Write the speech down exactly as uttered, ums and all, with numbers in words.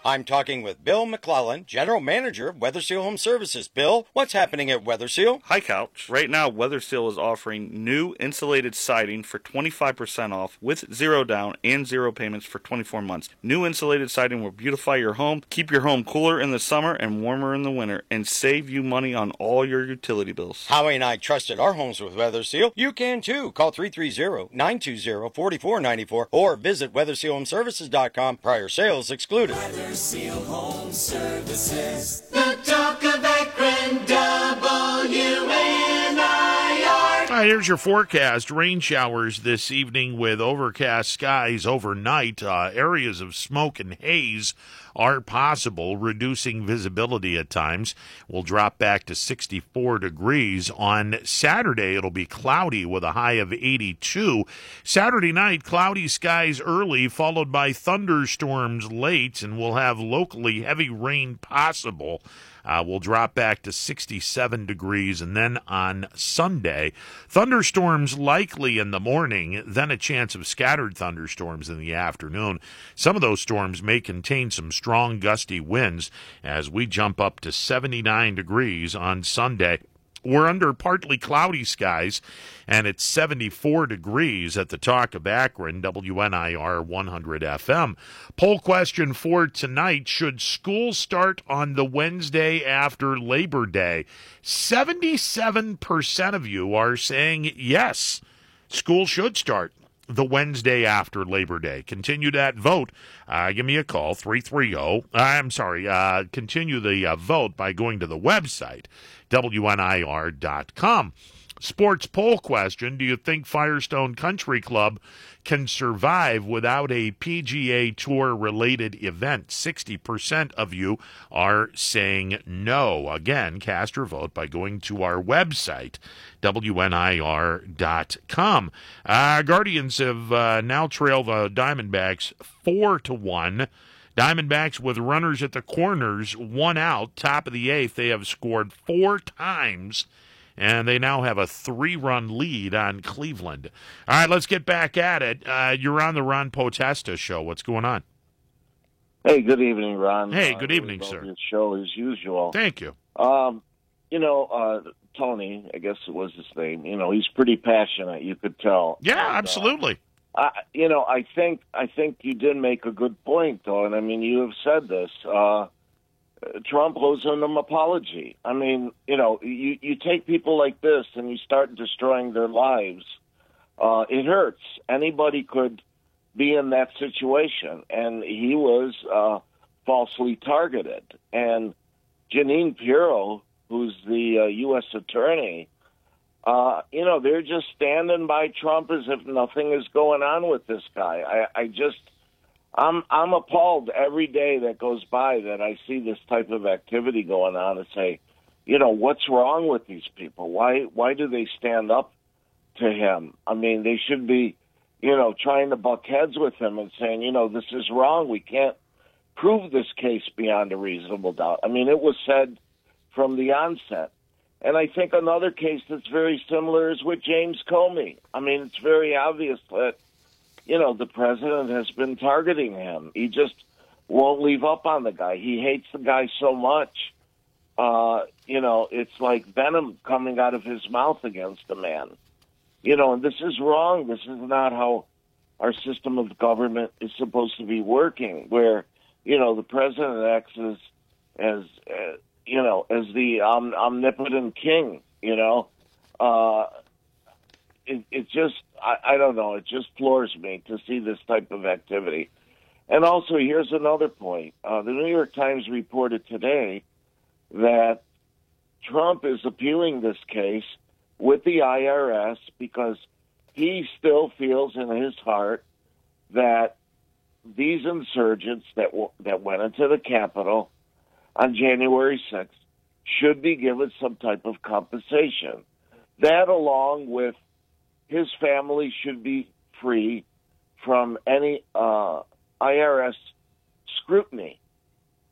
I'm talking with Bill McClellan, General Manager of Weather Seal Home Services. Bill, what's happening at Weather Seal? Hi, Couch. Right now, Weather Seal is offering new insulated siding for twenty-five percent off with zero down and zero payments for twenty-four months. New insulated siding will beautify your home, keep your home cooler in the summer and warmer in the winter, and save you money on all your utility bills. Howie and I trusted our homes with Weather Seal. You can too. Call three three zero, nine two zero, four four nine four or visit weather seal home services dot com. Prior sales excluded. Weather Seal Home Services, the talk of Akron, W N I R. All right, here's your forecast. Rain showers this evening with overcast skies overnight. Uh, areas of smoke and haze are possible, reducing visibility at times. We'll drop back to sixty-four degrees. On Saturday, it'll be cloudy with a high of eighty-two. Saturday night, cloudy skies early, followed by thunderstorms late, and we'll have locally heavy rain possible. Uh, we'll drop back to sixty-seven degrees, and then on Sunday, thunderstorms likely in the morning, then a chance of scattered thunderstorms in the afternoon. Some of those storms may contain some strong gusty winds as we jump up to seventy-nine degrees on Sunday. We're under partly cloudy skies, and it's seventy-four degrees at the Talk of Akron, W N I R one hundred F M. Poll question for tonight: should school start on the Wednesday after Labor Day? seventy-seven percent of you are saying yes, school should start the Wednesday after Labor Day. Continue that vote. Uh, give me a call, three three zero. I'm sorry, uh, continue the uh, vote by going to the website, W N I R dot com. Sports poll question: do you think Firestone Country Club can survive without a P G A Tour-related event? sixty percent of you are saying no. Again, cast your vote by going to our website, W N I R dot com. Uh, Guardians have uh, now trailed the Diamondbacks four to one. Diamondbacks with runners at the corners, one out, top of the eighth. They have scored four times, and they now have a three-run lead on Cleveland. All right, let's get back at it. Uh, you're on the Ron Potesta show. What's going on? Hey, good evening, Ron. Hey, uh, good evening, sir. Your show as usual. Thank you. Um, you know, uh, Tony, I guess it was his name. You know, he's pretty passionate. You could tell. Yeah, and, absolutely. Uh, I, you know, I think I think you did make a good point, though, and I mean, you have said this. Uh, Trump owes him an apology. I mean, you know, you, you take people like this and you start destroying their lives. Uh, it hurts. Anybody could be in that situation, and he was uh, falsely targeted. And Jeanine Pirro, who's the uh, U S attorney, uh, you know, they're just standing by Trump as if nothing is going on with this guy. I, I just... I'm I'm appalled every day that goes by that I see this type of activity going on and say, you know, what's wrong with these people? Why why do they stand up to him? I mean, they should be, you know, trying to buck heads with him and saying, you know, this is wrong. We can't prove this case beyond a reasonable doubt. I mean, it was said from the onset. And I think another case that's very similar is with James Comey. I mean, it's very obvious that, you know, the president has been targeting him. He just won't leave up on the guy. He hates the guy so much. Uh, you know, it's like venom coming out of his mouth against the man. You know, and this is wrong. This is not how our system of government is supposed to be working, where, you know, the president acts as, as uh, you know, as the um, omnipotent king, you know. Uh It, it just, I, I don't know, it just floors me to see this type of activity. And also, here's another point. Uh, the New York Times reported today that Trump is appealing this case with the I R S because he still feels in his heart that these insurgents that w- that went into the Capitol on January sixth should be given some type of compensation. That, along with his family, should be free from any uh, I R S scrutiny.